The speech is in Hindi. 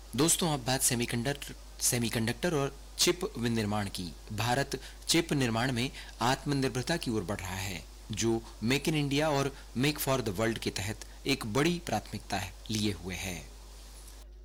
दोस्तों, अब बात सेमीकंडक्टर और चिप विनिर्माण की। भारत चिप निर्माण में आत्मनिर्भरता की ओर बढ़ रहा है, जो मेक इन इंडिया और मेक फॉर द वर्ल्ड के तहत एक बड़ी प्राथमिकता लिए हुए है।